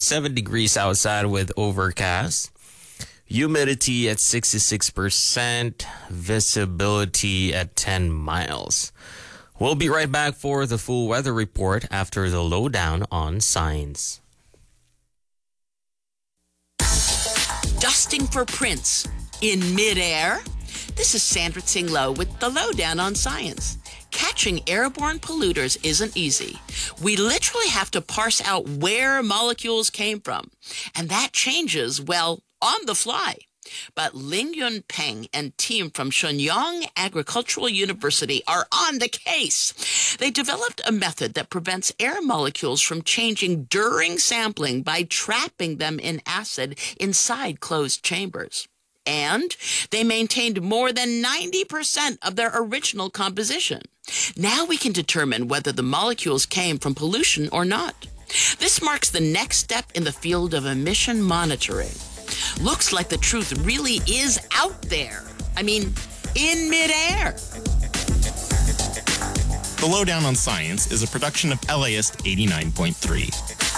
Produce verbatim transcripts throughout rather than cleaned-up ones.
forty-seven degrees outside with overcast. Humidity at sixty-six percent. Visibility at ten miles. We'll be right back for the full weather report after the lowdown on signs. Dusting for prints in midair? This is Sandra Tsing Loh with the lowdown on science. Catching airborne polluters isn't easy. We literally have to parse out where molecules came from. And that changes, well, on the fly. But Ling Yun Peng and team from Shenyang Agricultural University are on the case. They developed a method that prevents air molecules from changing during sampling by trapping them in acid inside closed chambers. And they maintained more than ninety percent of their original composition. Now we can determine whether the molecules came from pollution or not. This marks the next step in the field of emission monitoring. Looks like the truth really is out there. I mean, in midair. The Lowdown on Science is a production of L A I S T eighty-nine point three.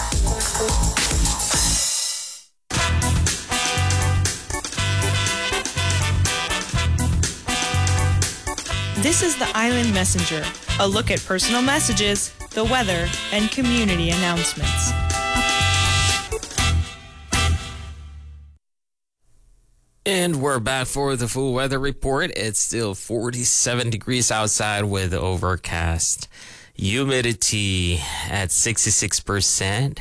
This is the Island Messenger, a look at personal messages, the weather, and community announcements. And we're back for the full weather report. It's still forty-seven degrees outside with overcast. Humidity at sixty-six percent.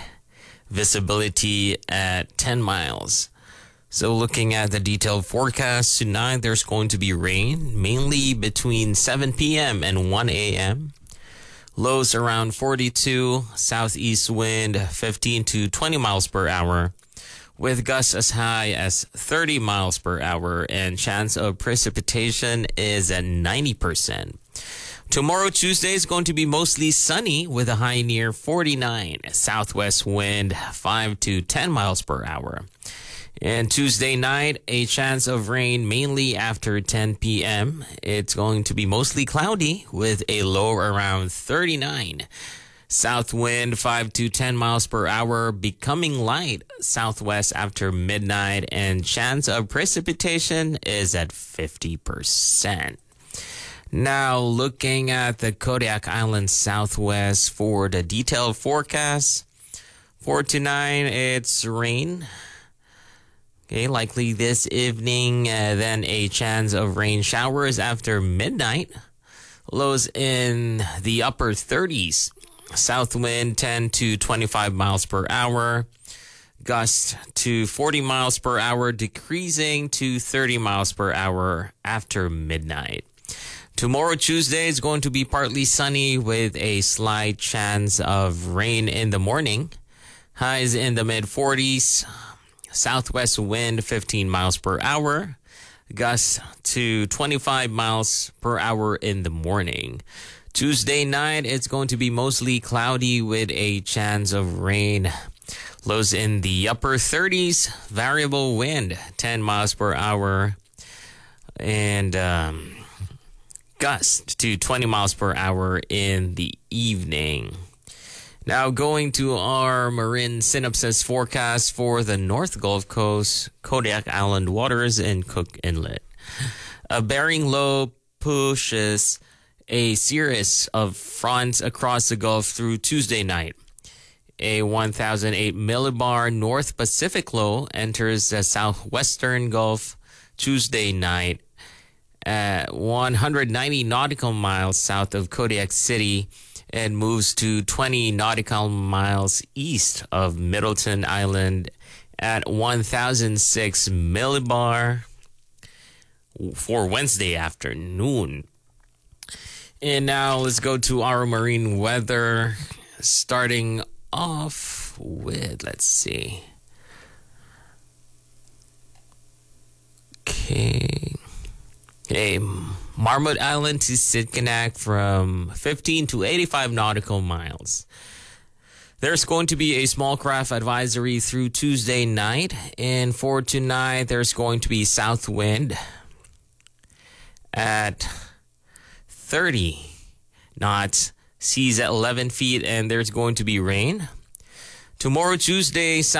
Visibility at ten miles. So looking at the detailed forecast, tonight there's going to be rain, mainly between seven p.m. and one a.m. Lows around forty-two, southeast wind fifteen to twenty miles per hour, with gusts as high as thirty miles per hour, and chance of precipitation is at ninety percent. Tomorrow, Tuesday, is going to be mostly sunny with a high near forty-nine, southwest wind five to ten miles per hour. And Tuesday night, a chance of rain mainly after ten p.m. It's going to be mostly cloudy with a low around thirty-nine. South wind five to ten miles per hour, becoming light southwest after midnight, and chance of precipitation is at fifty percent. Now, looking at the Kodiak Island southwest for the detailed forecast. For tonight, it's rain. Okay, likely this evening, uh, then a chance of rain showers after midnight. Lows in the upper thirties. South wind ten to twenty-five miles per hour. Gust to forty miles per hour, decreasing to thirty miles per hour after midnight. Tomorrow, Tuesday, is going to be partly sunny with a slight chance of rain in the morning. Highs in the mid forties. Southwest wind fifteen miles per hour. Gusts to twenty-five miles per hour in the morning. Tuesday night, it's going to be mostly cloudy with a chance of rain. Lows in the upper thirties. Variable wind ten miles per hour. And um, gusts to twenty miles per hour in the evening. Now going to our marine synopsis forecast for the North Gulf Coast, Kodiak Island waters, and Cook Inlet. A Bering low pushes a series of fronts across the Gulf through Tuesday night. A one thousand eight millibar North Pacific low enters the southwestern Gulf Tuesday night at one hundred ninety nautical miles south of Kodiak City, and moves to twenty nautical miles east of Middleton Island at one thousand six millibar for Wednesday afternoon. And now let's go to our marine weather, starting off with, let's see. Okay. Okay. Marmot Island to Sitkinak from fifteen to eighty-five nautical miles. There's going to be a small craft advisory through Tuesday night. And for tonight, there's going to be south wind at thirty knots, seas at eleven feet, and there's going to be rain. Tomorrow, Tuesday,